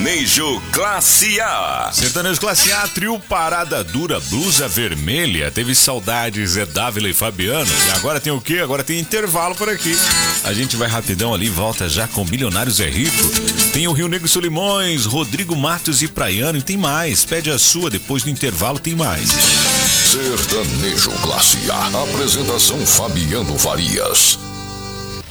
Sertanejo Classe A. Sertanejo Classe A, trio Parada Dura, Blusa Vermelha. Teve Saudades, Zé Dávila e Fabiano. E agora tem o quê? Agora tem intervalo por aqui. A gente vai rapidão ali, volta já com Milionários é Rico. Tem o Rio Negro e Solimões, Rodrigo Matos e Praiano. E tem mais. Pede a sua, depois do intervalo tem mais. Sertanejo Classe A. Apresentação Fabiano Farias.